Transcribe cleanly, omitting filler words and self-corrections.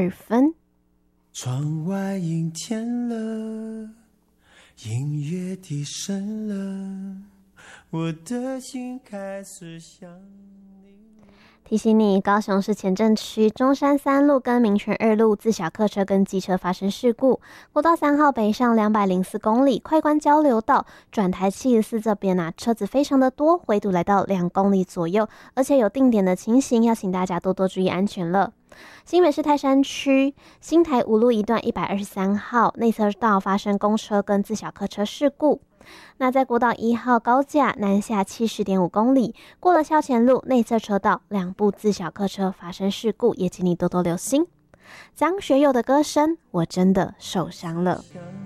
分。 窗外阴天了，音乐低声了，我的心开始想你。 提醒你，高雄市前镇区中山3路跟民权2路自小客车跟机车发生事故，国道3号北上204公里快关交流道转台74这边车子非常的多，围堵来到2公里左右，而且有定点的情形，要请大家多多注意安全了。新北市泰山区新台5路一段123号内侧道发生公车跟自小客车事故。那在国道1号高架南下70.5公里，过了消前路内侧车道2部自小客车发生事故，也请你多多留心。张学友的歌声，我真的受伤了。